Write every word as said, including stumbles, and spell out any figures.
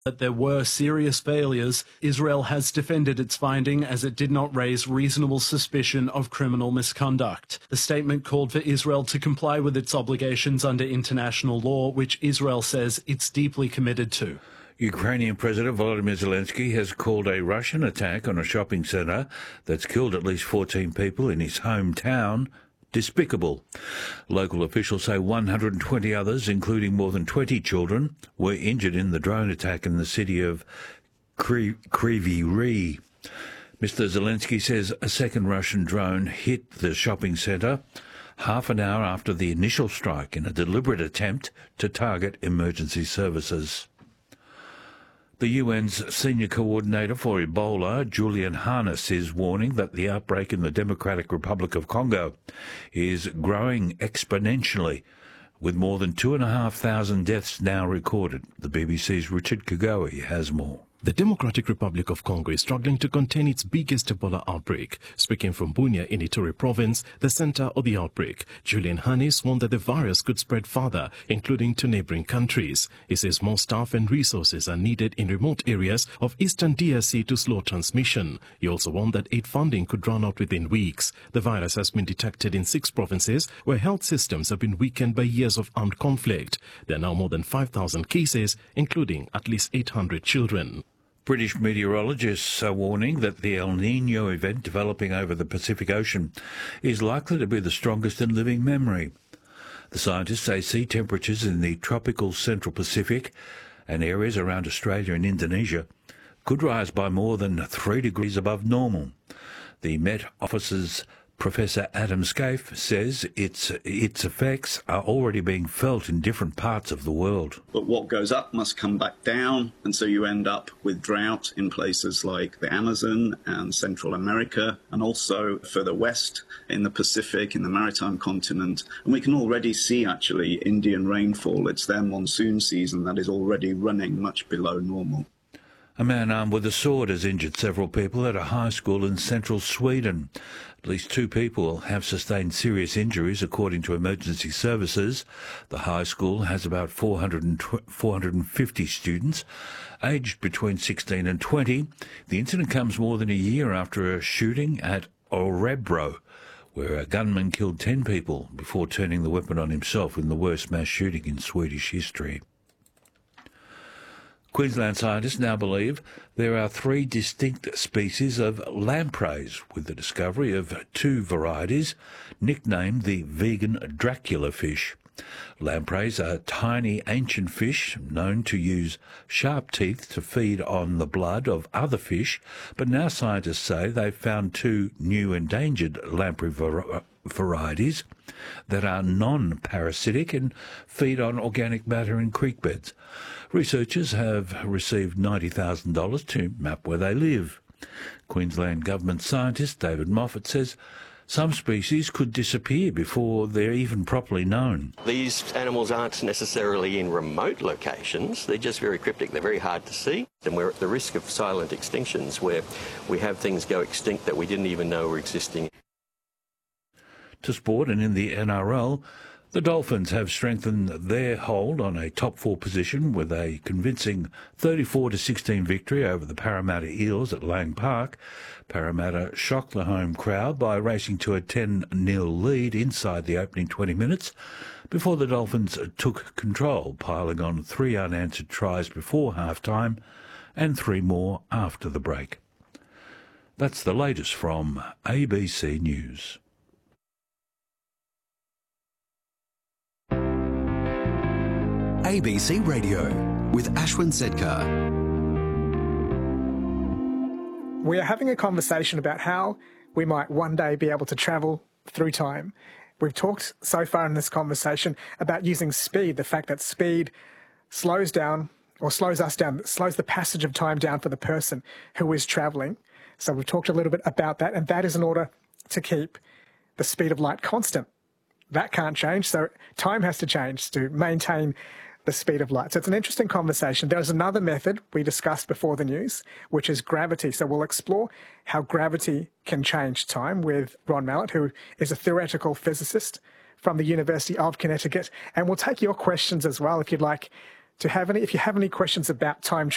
that there were serious failures, Israel has defended its finding as it did not raise reasonable suspicion of criminal misconduct. The statement called for Israel to comply with its obligations under international law, which Israel says it's deeply committed to. Ukrainian President Volodymyr Zelensky has called a Russian attack on a shopping centre that's killed at least fourteen people in his hometown despicable. Local officials say one hundred twenty others, including more than twenty children, were injured in the drone attack in the city of Kryvyi Rih. Mister Zelensky says a second Russian drone hit the shopping centre half an hour after the initial strike in a deliberate attempt to target emergency services. The U N's senior coordinator for Ebola, Julian Harness, is warning that the outbreak in the Democratic Republic of Congo is growing exponentially, with more than two and a half thousand deaths now recorded. The B B C's Richard Kagawa has more. The Democratic Republic of Congo is struggling to contain its biggest Ebola outbreak. Speaking from Bunia in Ituri province, the center of the outbreak, Julian Hannes warned that the virus could spread further, including to neighboring countries. He says more staff and resources are needed in remote areas of eastern D R C to slow transmission. He also warned that aid funding could run out within weeks. The virus has been detected in six provinces where health systems have been weakened by years of armed conflict. There are now more than five thousand cases, including at least eight hundred children. British meteorologists are warning that the El Niño event developing over the Pacific Ocean is likely to be the strongest in living memory. The scientists say sea temperatures in the tropical Central Pacific and areas around Australia and Indonesia could rise by more than three degrees above normal. The Met Office's Professor Adam Scaife says its its effects are already being felt in different parts of the world. But what goes up must come back down, and so you end up with drought in places like the Amazon and Central America, and also further west in the Pacific, in the maritime continent. And we can already see, actually, Indian rainfall. It's their monsoon season that is already running much below normal. A man armed with a sword has injured several people at a high school in central Sweden. At least two people have sustained serious injuries, according to emergency services. The high school has about four hundred, four hundred fifty students, aged between sixteen and twenty. The incident comes more than a year after a shooting at Örebro, where a gunman killed ten people before turning the weapon on himself in the worst mass shooting in Swedish history. Queensland scientists now believe there are three distinct species of lampreys, with the discovery of two varieties, nicknamed the vegan Dracula fish. Lampreys are tiny ancient fish known to use sharp teeth to feed on the blood of other fish, but now scientists say they've found two new endangered lamprey var- varieties that are non-parasitic and feed on organic matter in creek beds. Researchers have received ninety thousand dollars to map where they live. Queensland Government scientist David Moffat says some species could disappear before they're even properly known. These animals aren't necessarily in remote locations. They're just very cryptic. They're very hard to see. And we're at the risk of silent extinctions, where we have things go extinct that we didn't even know were existing. To sport, and in the N R L, the Dolphins have strengthened their hold on a top four position with a convincing thirty-four to sixteen victory over the Parramatta Eels at Lang Park. Parramatta shocked the home crowd by racing to a ten nil lead inside the opening twenty minutes before the Dolphins took control, piling on three unanswered tries before half-time and three more after the break. That's the latest from A B C News. A B C Radio with Ashwin Sedkar. We are having a conversation about how we might one day be able to travel through time. We've talked so far in this conversation about using speed, the fact that speed slows down or slows us down, slows the passage of time down for the person who is travelling. So we've talked a little bit about that, and that is in order to keep the speed of light constant. That can't change, so time has to change to maintain the speed of light. So it's an interesting conversation. There's another method we discussed before the news, which is gravity. So we'll explore how gravity can change time with Ron Mallett, who is a theoretical physicist from the University of Connecticut. And we'll take your questions as well if you'd like to have any. If you have any questions about time